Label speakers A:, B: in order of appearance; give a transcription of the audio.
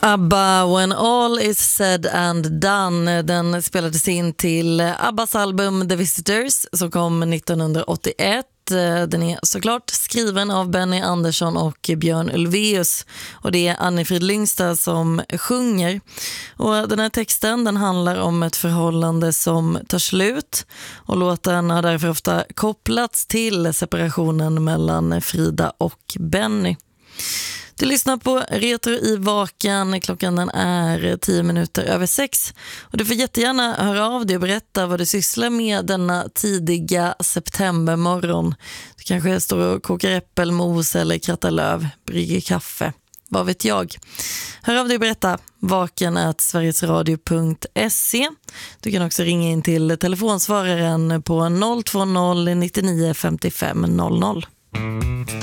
A: ABBA, When All Is Said and Done, den spelades in till ABBAs album The Visitors som kom 1981. Den är såklart skriven av Benny Andersson och Björn Ulvaeus och det är Anni-Frid Lyngstad som sjunger. Och den här texten den handlar om ett förhållande som tar slut och låten har därför ofta kopplats till separationen mellan Frida och Benny. Du lyssnar på Retro i Vaken. Klockan den är 6:10 och du får jättegärna höra av dig och berätta vad du sysslar med denna tidiga septembermorgon. Du kanske står och kokar äppelmos eller krattar löv, brygger kaffe. Vad vet jag? Hör av dig och berätta. vaken@sverigesradio.se. Du kan också ringa in till telefonsvararen på 020 99 55 00.